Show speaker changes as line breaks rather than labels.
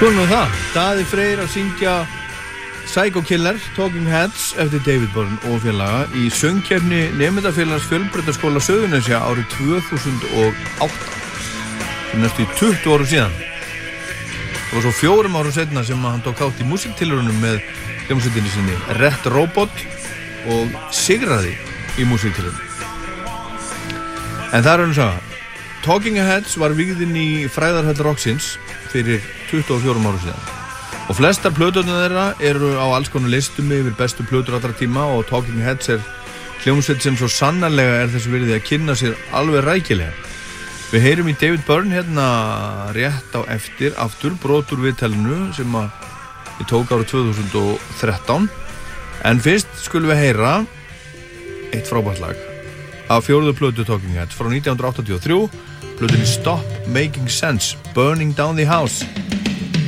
Svona það, Daði Freyr að syngja Psycho Killer, Talking Heads eftir David Byrne og félaga í söngkeppni Nemendafélags Fjölbrautaskóla Suðurnesja árið 2008 næstu í 20 árum síðan. Það var svo 4 árum seinna sem hann tók þátt í músíktilraunum með hljómsveitinni sinni Red Robot og sigraði í músíktilraunum. En það er hann saga. Talking Heads var vígðinn í Fræðarhöll Rocksins fyrir 24 árum síðan. Og flestar plöturnar þeirra eru á alls konar listum yfir bestu plötur allra tíma og Talking Heads er hljómsveit sem svo sannarlega er þess virði að kynna sér alveg rækilega. Við heyrum í David Byrne hérna rétt á eftir aftur brot úr viðtalinu sem ég tók árið 2013. En fyrst skulum við heyra eitt frábært lag af 4. plötu Talking Heads frá 1983, plötunni Stop Making Sense, Burning Down the House.